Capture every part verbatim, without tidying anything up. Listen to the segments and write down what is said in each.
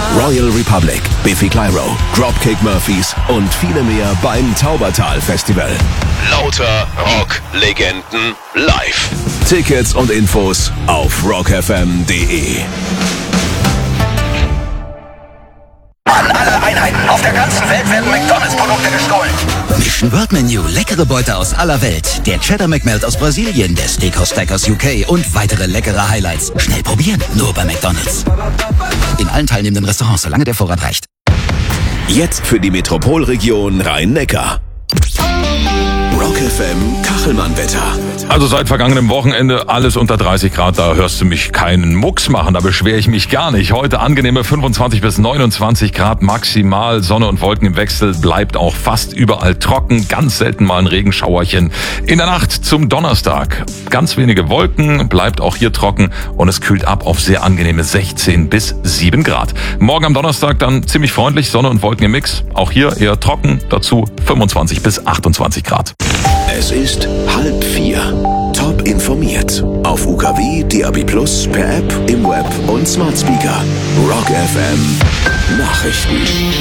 Royal Republic, Biffy Clyro, Dropkick Murphys und viele mehr beim Taubertal Festival. Lauter Rock-Legenden live. Tickets und Infos auf rock f m punkt d e. An alle Einheiten auf der ganzen Welt werden McDonalds-Produkte gestohlen. Mission World Menu, leckere Beute aus aller Welt. Der Cheddar McMelt aus Brasilien, der Steakhouse Stack aus U K und weitere leckere Highlights. Schnell probieren, nur bei McDonalds. In allen teilnehmenden Restaurants, solange der Vorrat reicht. Jetzt für die Metropolregion Rhein-Neckar. Rock F M Kachelmann-Wetter. Also seit vergangenem Wochenende alles unter dreißig Grad, da hörst du mich keinen Mucks machen, da beschwere ich mich gar nicht. Heute angenehme fünfundzwanzig bis neunundzwanzig Grad maximal, Sonne und Wolken im Wechsel, bleibt auch fast überall trocken, ganz selten mal ein Regenschauerchen. In der Nacht zum Donnerstag ganz wenige Wolken, bleibt auch hier trocken und es kühlt ab auf sehr angenehme sechzehn bis sieben Grad. Morgen am Donnerstag dann ziemlich freundlich, Sonne und Wolken im Mix, auch hier eher trocken, dazu fünfundzwanzig bis achtundzwanzig Grad. Es ist halb vier. Top informiert. Auf U K W, D A B plus, per App, im Web und Smart Speaker. Rock F M Nachrichten.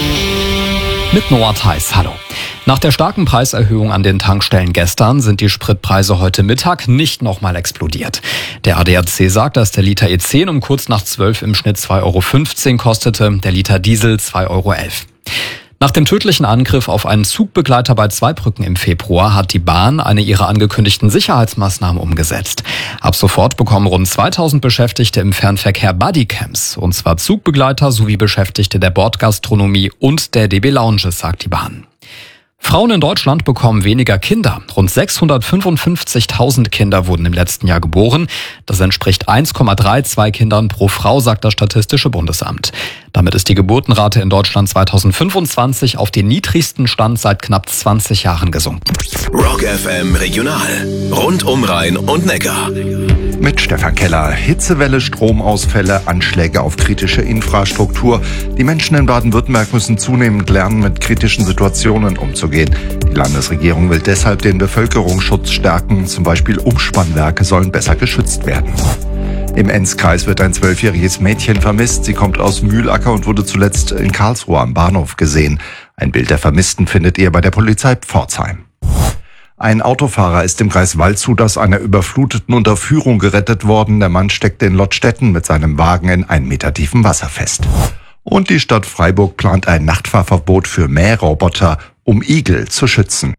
Mit Noah Theis, hallo. Nach der starken Preiserhöhung an den Tankstellen gestern sind die Spritpreise heute Mittag nicht nochmal explodiert. Der A D A C sagt, dass der Liter E zehn um kurz nach zwölf im Schnitt zwei Euro fünfzehn kostete, der Liter Diesel zwei Euro elf. Nach dem tödlichen Angriff auf einen Zugbegleiter bei Zweibrücken im Februar hat die Bahn eine ihrer angekündigten Sicherheitsmaßnahmen umgesetzt. Ab sofort bekommen rund zweitausend Beschäftigte im Fernverkehr Bodycams, und zwar Zugbegleiter sowie Beschäftigte der Bordgastronomie und der D B Lounges, sagt die Bahn. Frauen in Deutschland bekommen weniger Kinder. Rund sechshundertfünfundfünfzigtausend Kinder wurden im letzten Jahr geboren. Das entspricht eins Komma zweiunddreißig Kindern pro Frau, sagt das Statistische Bundesamt. Damit ist die Geburtenrate in Deutschland zweitausendfünfundzwanzig auf den niedrigsten Stand seit knapp zwanzig Jahren gesunken. Rock F M Regional. Rund um Rhein und Neckar. Mit Stefan Keller. Hitzewelle, Stromausfälle, Anschläge auf kritische Infrastruktur. Die Menschen in Baden-Württemberg müssen zunehmend lernen, mit kritischen Situationen umzugehen. Die Landesregierung will deshalb den Bevölkerungsschutz stärken. Zum Beispiel Umspannwerke sollen besser geschützt werden. Im Enzkreis wird ein zwölfjähriges Mädchen vermisst. Sie kommt aus Mühlacker und wurde zuletzt in Karlsruhe am Bahnhof gesehen. Ein Bild der Vermissten findet ihr bei der Polizei Pforzheim. Ein Autofahrer ist im Kreis Waldshut aus einer überfluteten Unterführung gerettet worden. Der Mann steckte in Lottstetten mit seinem Wagen in ein Meter tiefem Wasser fest. Und die Stadt Freiburg plant ein Nachtfahrverbot für Mähroboter, um Igel zu schützen.